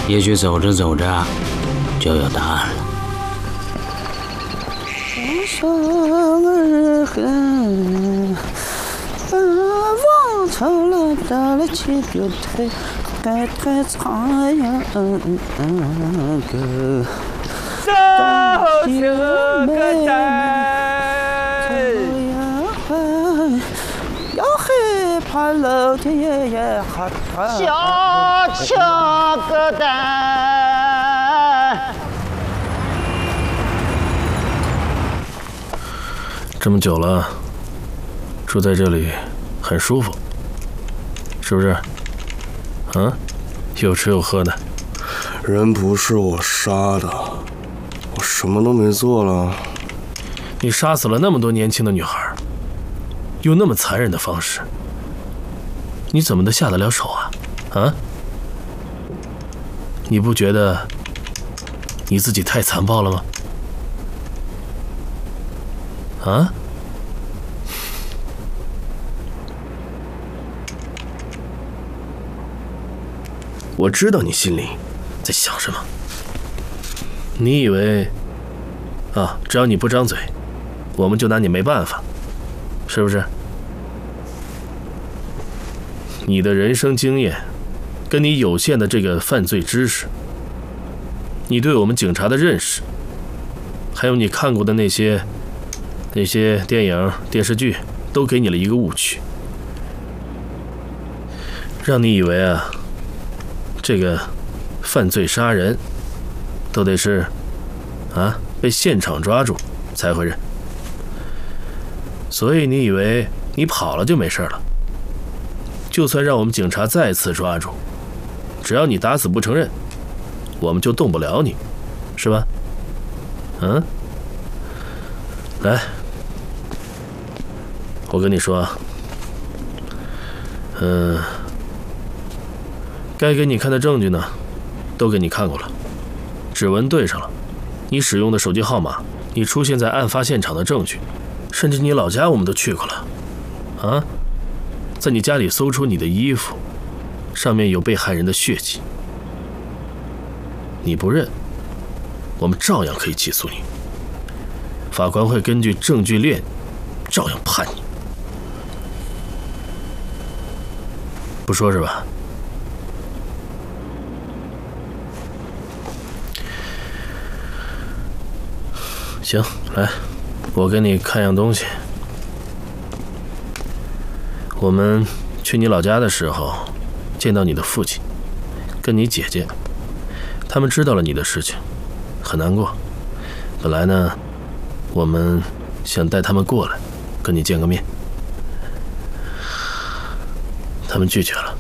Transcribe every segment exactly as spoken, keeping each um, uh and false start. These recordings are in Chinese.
也许走着走着就有答案了。 忘成了打了起就退，该该唱呀嗯嗯嗯个。 走这个带。 要害怕老天爷也害怕。 小青个蛋。 这么久了，住在这里很舒服，是不是？啊，有吃有喝的。 人不是我杀的，我什么都没做了。 你杀死了那么多年轻的女孩，用那么残忍的方式，你怎么都下得了手啊？啊？你不觉得你自己太残暴了吗？啊？我知道你心里在想什么。你以为啊，只要你不张嘴，我们就拿你没办法，是不是？你的人生经验，跟你有限的这个犯罪知识，你对我们警察的认识，还有你看过的那些那些电影、电视剧，都给你了一个误区，让你以为啊，这个犯罪杀人都得是啊被现场抓住才会认，所以你以为你跑了就没事了。就算让我们警察再次抓住，只要你打死不承认，我们就动不了你，是吧？嗯，来，我跟你说，嗯，该给你看的证据呢，都给你看过了，指纹对上了，你使用的手机号码，你出现在案发现场的证据，甚至你老家我们都去过了，啊，在你家里搜出你的衣服，上面有被害人的血迹，你不认，我们照样可以起诉你，法官会根据证据链照样判你，不说是吧？行，来，我给你看样东西。我们去你老家的时候，见到你的父亲，跟你姐姐，他们知道了你的事情，很难过。本来呢，我们想带他们过来，跟你见个面，他们拒绝了。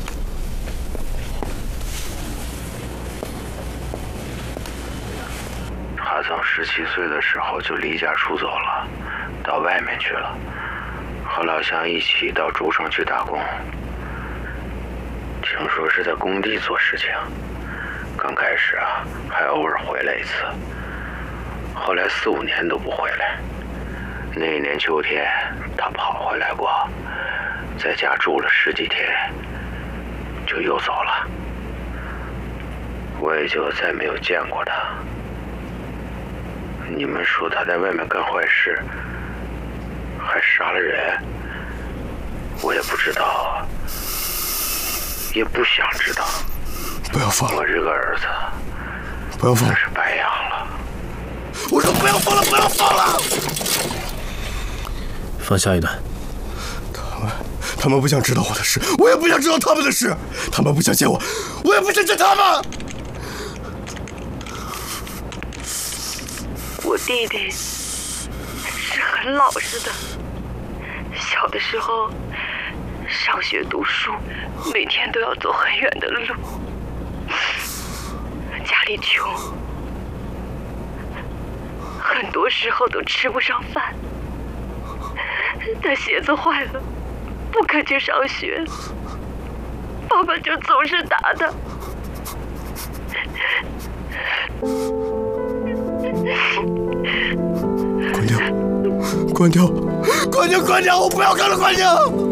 他从十七岁的时候就离家出走了，到外面去了，和老乡一起到竹城去打工。听说是在工地做事情，刚开始啊还偶尔回来一次，后来四五年都不回来。那一年秋天他跑回来过，在家住了十几天，就又走了，我也就再没有见过他。你们说他在外面干坏事，还杀了人，我也不知道，也不想知道。 不要放了！ 我这个儿子， 不要放了！ 是白养了。 我说不要放了，不要放了！ 放下一段。 他们，他们不想知道我的事，我也不想知道他们的事。他们不想见我，我也不想见他们。 我弟弟是很老实的，小的时候上学读书，每天都要走很远的路，家里穷，很多时候都吃不上饭。他鞋子坏了，不肯去上学，爸爸就总是打他。 关掉，关掉，关掉，关掉！我不要看了，关掉！